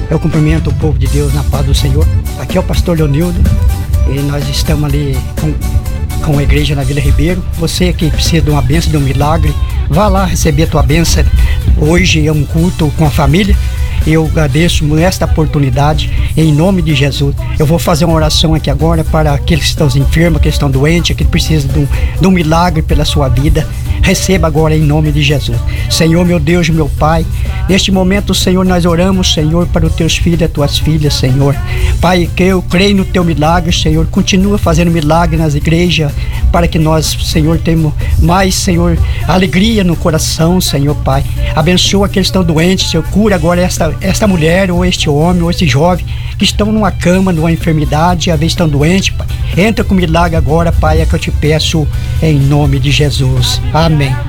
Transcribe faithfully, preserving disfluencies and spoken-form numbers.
Eu cumprimento o povo de Deus na paz do Senhor. Aqui é o pastor Leonildo e nós estamos ali com, com a igreja na Vila Ribeiro. Você que precisa de uma bênção, de um milagre, vá lá receber a tua bênção. Hoje é um culto com a família. Eu agradeço esta oportunidade em nome de Jesus. Eu vou fazer uma oração aqui agora para aqueles que estão enfermos, que estão doentes, que precisam de um, de um milagre pela sua vida. Receba agora em nome de Jesus. Senhor, meu Deus, meu Pai, neste momento, Senhor, nós oramos, Senhor, para os teus filhos e as tuas filhas, Senhor. Pai, que eu creio no teu milagre, Senhor. Continua fazendo milagre nas igrejas, para que nós, Senhor, tenhamos mais, Senhor, alegria no coração, Senhor, Pai. Abençoa aqueles que estão doentes, Senhor. Cura agora esta, esta mulher, ou este homem, ou este jovem, que estão numa cama, numa enfermidade, às vezes estão doentes, Pai. Entra com milagre agora, Pai, é que eu te peço em nome de Jesus. Amém.